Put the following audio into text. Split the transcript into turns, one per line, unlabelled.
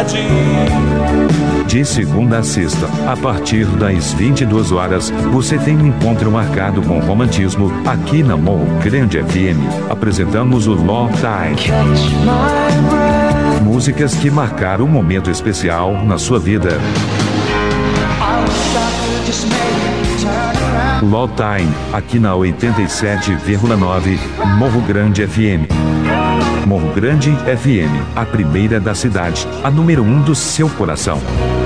De segunda a sexta, a partir das 22 horas, você tem um encontro marcado com romantismo aqui na Morro Grande FM. Apresentamos o Love Time. Músicas que marcaram um momento especial na sua vida. Love Time, aqui na 87,9 Morro Grande FM. Morro Grande FM, a primeira da cidade, a número 1 do seu coração.